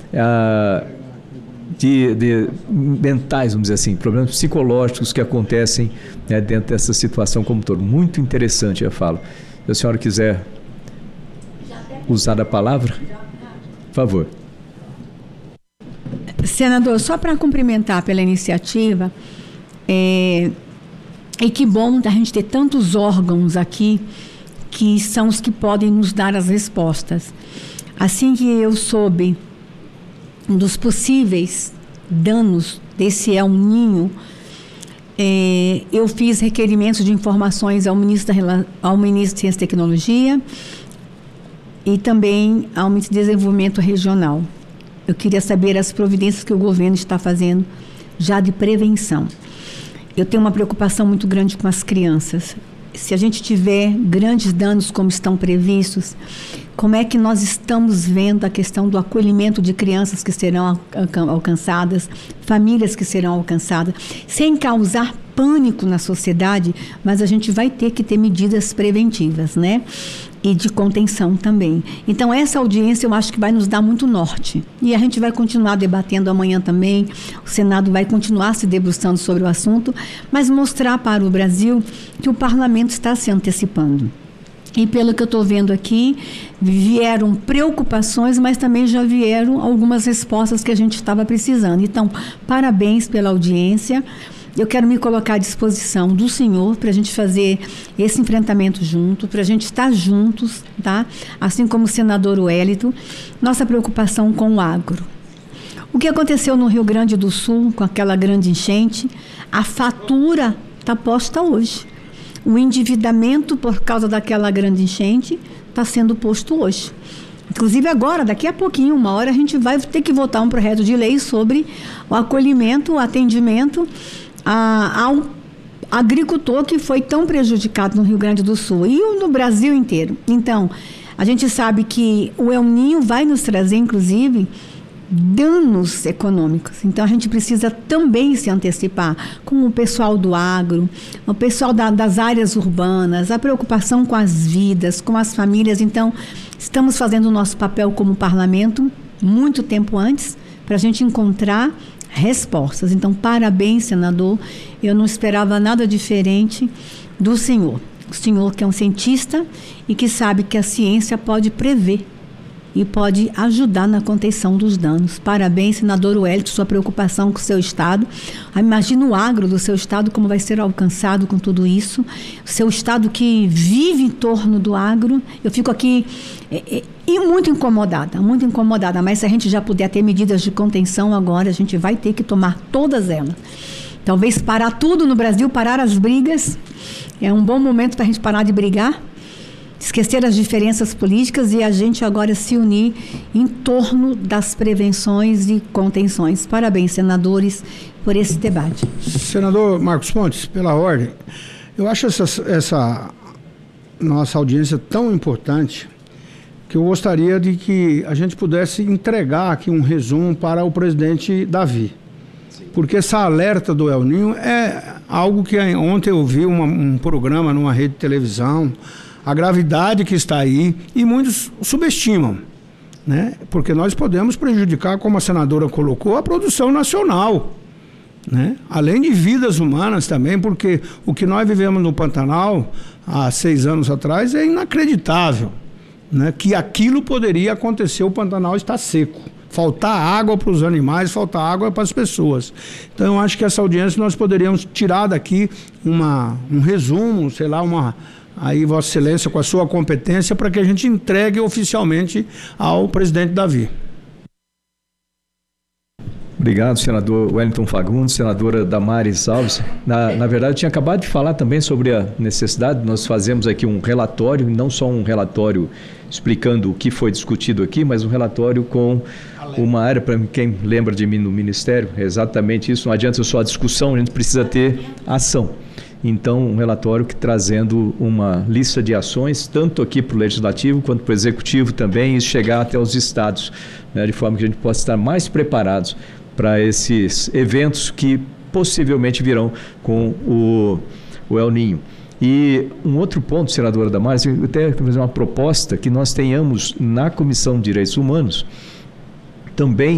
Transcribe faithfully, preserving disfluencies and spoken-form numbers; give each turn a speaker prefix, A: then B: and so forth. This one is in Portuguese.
A: ah, de, de mentais, vamos dizer assim, problemas psicológicos que acontecem, né, dentro dessa situação como um todo. Muito interessante, eu falo. Se a senhora quiser usar a palavra, por favor.
B: Senador, só para cumprimentar pela iniciativa, é, e que bom a gente ter tantos órgãos aqui que são os que podem nos dar as respostas. Assim que eu soube dos possíveis danos desse El Niño, é, eu fiz requerimentos de informações ao ministro, da, ao ministro de Ciência e Tecnologia e também ao ministro de Desenvolvimento Regional. Eu queria saber as providências que o governo está fazendo já de prevenção. Eu tenho uma preocupação muito grande com as crianças. Se a gente tiver grandes danos como estão previstos, como é que nós estamos vendo a questão do acolhimento de crianças que serão alcançadas, famílias que serão alcançadas, sem causar pânico na sociedade, mas a gente vai ter que ter medidas preventivas, né? E de contenção também. Então, essa audiência eu acho que vai nos dar muito norte. E a gente vai continuar debatendo amanhã também, o Senado vai continuar se debruçando sobre o assunto, mas mostrar para o Brasil que o parlamento está se antecipando. E pelo que eu estou vendo aqui, vieram preocupações, mas também já vieram algumas respostas que a gente estava precisando. Então, parabéns pela audiência. Eu quero me colocar à disposição do senhor para a gente fazer esse enfrentamento junto, para a gente estar juntos, tá? Assim como o senador Wellington, nossa preocupação com o agro. O que aconteceu no Rio Grande do Sul, com aquela grande enchente, a fatura está posta hoje. O endividamento por causa daquela grande enchente está sendo posto hoje. Inclusive agora, daqui a pouquinho, uma hora, a gente vai ter que votar um projeto de lei sobre o acolhimento, o atendimento a, ao agricultor que foi tão prejudicado no Rio Grande do Sul e no Brasil inteiro. Então, a gente sabe que o El Niño vai nos trazer, inclusive, danos econômicos. Então, a gente precisa também se antecipar com o pessoal do agro, o pessoal da, das áreas urbanas, a preocupação com as vidas, com as famílias. Então, estamos fazendo o nosso papel como parlamento muito tempo antes para a gente encontrar respostas. Então, parabéns, senador. Eu não esperava nada diferente do senhor. O senhor que é um cientista e que sabe que a ciência pode prever e pode ajudar na contenção dos danos. Parabéns, senador Wellington, sua preocupação com o seu estado. Imagina o agro do seu estado, como vai ser alcançado com tudo isso. O seu estado que vive em torno do agro. Eu fico aqui é, é, e muito incomodada, muito incomodada. Mas se a gente já puder ter medidas de contenção agora, a gente vai ter que tomar todas elas. Talvez parar tudo no Brasil, parar as brigas. É um bom momento para a gente parar de brigar, esquecer as diferenças políticas e a gente agora se unir em torno das prevenções e contenções. Parabéns, senadores, por esse debate.
C: Senador Marcos Pontes, pela ordem, eu acho essa, essa nossa audiência tão importante que eu gostaria de que a gente pudesse entregar aqui um resumo para o presidente Davi. Porque essa alerta do El Niño é algo que ontem eu vi uma, um programa numa rede de televisão, a gravidade que está aí, e muitos subestimam, né? Porque nós podemos prejudicar, como a senadora colocou, a produção nacional, né? Além de vidas humanas também, porque o que nós vivemos no Pantanal há seis anos atrás é inacreditável, né? Que aquilo poderia acontecer, o Pantanal está seco. Faltar água para os animais, faltar água para as pessoas. Então, eu acho que essa audiência nós poderíamos tirar daqui uma, um resumo, sei lá, uma... aí Vossa Excelência com a sua competência para que a gente entregue oficialmente ao presidente Davi.
A: Obrigado, senador Wellington Fagundes, senadora Damares Alves. Na, na verdade, eu tinha acabado de falar também sobre a necessidade, nós fazemos aqui um relatório, não só um relatório explicando o que foi discutido aqui, mas um relatório com uma área, para quem lembra de mim no Ministério, é exatamente isso, não adianta só a discussão, a gente precisa ter ação. Então, um relatório que trazendo uma lista de ações, tanto aqui para o Legislativo quanto para o Executivo também, e chegar até os estados, né, de forma que a gente possa estar mais preparados para esses eventos que possivelmente virão com o, o El Niño. E um outro ponto, senadora Damares, eu até vou fazer uma proposta que nós tenhamos na Comissão de Direitos Humanos também